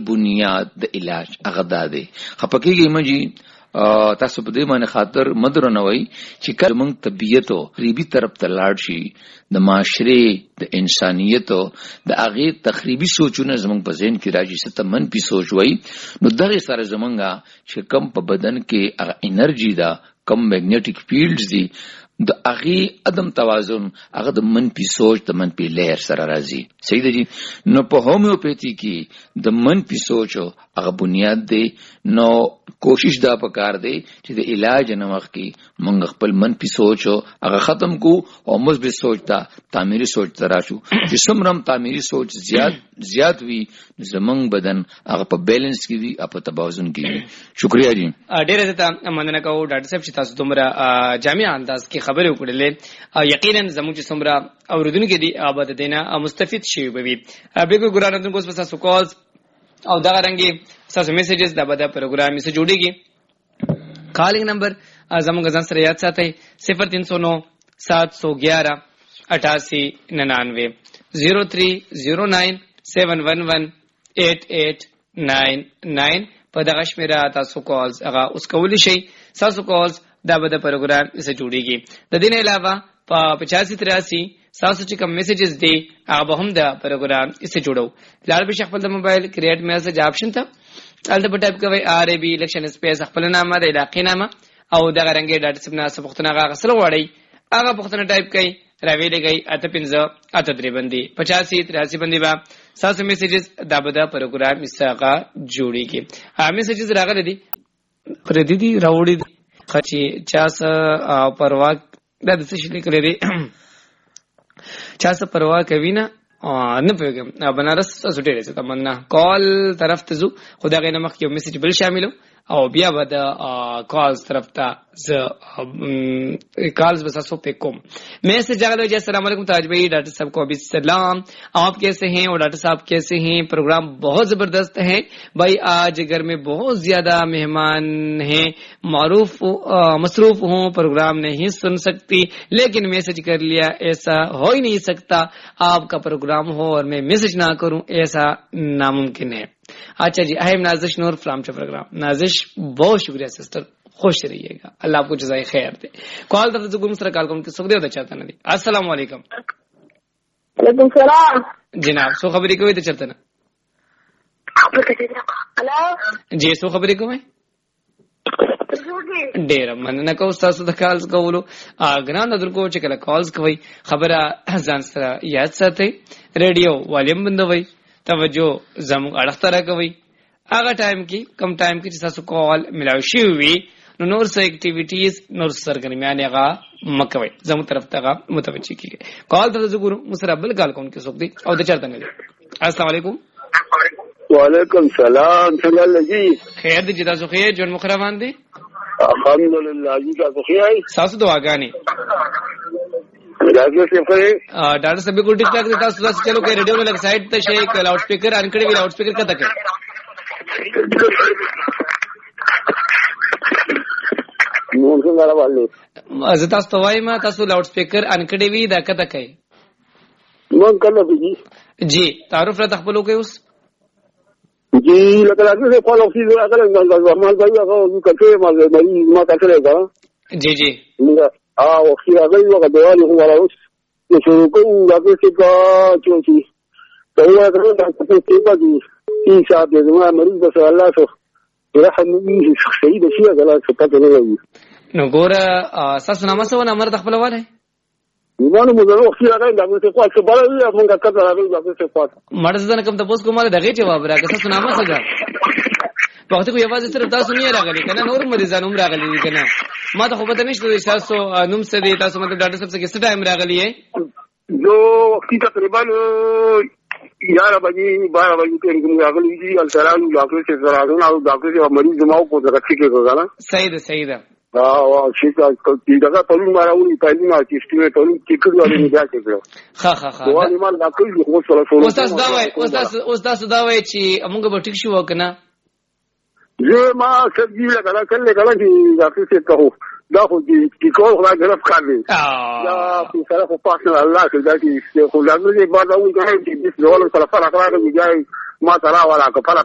بنیاد د علاج هغه ده خپکیږي مجي تاسو په دې باندې خاطر مدرنوي چې کله موږ طبيعت او تخریبي طرف ته لاړ شي د معاشره د انسانيت او د هغه تخریبي سوچونه زموږ په ذهن کې راځي ست منفي سوچ وای نو دغه سره زمونږه چې کم په بدن کې هغه انرژي دا کم میګنیټیک فیلډز دي د هغه عدم توازن هغه د منفي سوچ د منفي لهر سره راځي صحیح دی نو په هومیوپیتي کې د منفي سوچ هغه بنیاد دی نو کوشش دا پکار دی چې د علاج نه وخت کې موږ خپل منفي سوچ هغه ختم کو او مثبت سوچ ته تعمیري سوچ ته راشو چې څومره تعمیري سوچ زیات وي زمونږ بدن هغه په بیلنس کې وي او په توازن کې وي شکریا جی ډیره زته مننه کوم ډاکټر صاحب چې تاسو دومره جامع انداز کې خبرې وکړلې یقینا زموږ چې څومره اوریدونکو دي آباد دینه مستفید شي وي به ګورانو کوم څه تاسو کالز او دا رنګي تاسو میسجز دا به د پروګرام سره جوړیږي کالینګ نمبر زموږ ځان سره یاد ساتئ 0309 711 8899 0309 711 8899 په دغه شمیره تاسو کالز هغه اوس کولی شئ تاسو کالز دا به د پروګرام سره جوړیږي د دې نه علاوه په 8583 تاسو چې کوم میسجز دي هغه هم د پروګرام سره جوړو لال به خپل د موبایل کریټ میسج آپشن ته الته په ټایپ کوي آر ای بي الیکشن سپیس خپل نامه د علاقې نامه او دغه رنګي ډاټا سب نه سپختنه هغه سره وړي هغه پختنه ټایپ کوي راوي لګي اته 15 اته درې باندې 8583 باندې با تاسو میسجز دا به د پروګرام سره جوړیږي میسجز راغلي دي پر دې راوړي خچي چاس پروا دا د څه شي لیکل دي چاس پروا کوي نه نه پیغام بنارس ته ډېر څه تمنا کال طرف ته زو خدای غي نمخ یو میسج بل شاملو او بیا به د کالز طرف ته کالز بس اسو पे कोम मैसेज आ गया जी अस्सलाम वालेकुम ताज भाई डॉक्टर साहब को अभी सलाम आप कैसे हैं और डॉक्टर साहब कैसे हैं प्रोग्राम बहुत जबरदस्त है भाई आज घर में बहुत ज्यादा मेहमान हैं मसरूफ हूँ प्रोग्राम नहीं सुन सकती लेकिन मैसेज कर लिया ऐसा हो ही नहीं सकता आपका प्रोग्राम हो और मैं मैसेज ना करूं ऐसा नामुमकिन है अच्छा जी अहम नाजिश नूर फ्राम प्रोग्राम नाजिश बहुत शुक्रिया सिस्टर खुश रहिएगा अल्लाह आपको जज़ाए खैर दे कॉल तरफ से गुमसरा कॉल कौन के सुख दे चाहता नहीं अस्सलाम वालेकुम वालेकुम सलाम जनाब सो खबरी को तो चलता ना हेलो जी सो खबरी को मैं ډیر مننه کوم تاسو د کالز کولو ګران درکو چې کله کالز کوي خبره ځان سره یاد ساتئ ریډیو والیم بندوي توجه زموږ اړخ ته راکوي هغه ټایم کې کم ټایم کې چې تاسو کال ملاوي شي وي نو نور څه اکټیویټیز نور سرګرمیان هغه مکوي زموږ طرف ته متوجه کیږي کال ته زګورو مسرابل کال کون کې سوک دي او د چرته نه السلام علیکم وعلیکم السلام څنګه لګي خیر دې تاسو خیر جون مخروان دي الحمدلله جی تاسو خیر تاسو دعاګانې ډاکټر صاحب کو ټیک ټاک تاسو چلو کې ریډیو لګ سایت ته شي ک لاؤډ سپیکر انکړي وی لاؤډ سپیکر کته کې نو څنګه راوالي زه تاسو توای ما تاسو لاؤډ سپیکر انکړي وی دا کته کې مونږ کله بيجي جی تعارف را تخبلو کې اوس جی لکه راځي په خپل افیس راغله نورمال دی هغه کته ما کته راغله جی جی او خیاغي وګ دوالي هو راوس چې کوم راځي چې چې ته یو درو تاسو ته پاتې چې صاحب دې ما مریض بس الله سو رحمي شخصي دې شي غلا څه پاتې نه وي نو ګور تاسو نامه سو نمبر د خپل والے نو موږ نو خیاغي دا څه کوه چې بل یو موږ کته راغلی دا څه کوه مرز ځنه کوم تاسو کومه دغه جواب راکړه تاسو نامه څنګه وخت کو یوازې صرف تاسو نه راغلي کنه نور مریضان هم راغلي دي کنه ما ته خو پته نشته تاسو نوم څه دي تاسو مطلب ډاکټر صاحب څخه څه ټایم راغلی ہے جو وخت تقریبا 11 بجے 12 بجے کې موږ راغلي دي السلام ډاکټر سے زراعتونه او ډاکټر سے مریض جمعو کو ځکه چې کېږي نه صحیح ده او چې دا ټول ماراونی پېژنه چې ستوي ټول ټیکټ ولې نه راځي ها دوه نیمه ډاکټر خو سره استاد دا وای چې موږ به ټیک شو کنه زه ما سبزی لګا کله چې ډاکټر سے کہو دا خو چې کول خو غرف کاږي دا په سره خو پاسه الله چې دا چې خو لازم دی بعد او چې د ډول سره فرق راغلی دی ما سره ولا کفاره